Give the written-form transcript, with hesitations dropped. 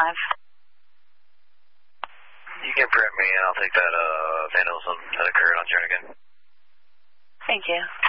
You can print me and I'll take that vandalism that occurred on Jernigan. Thank you.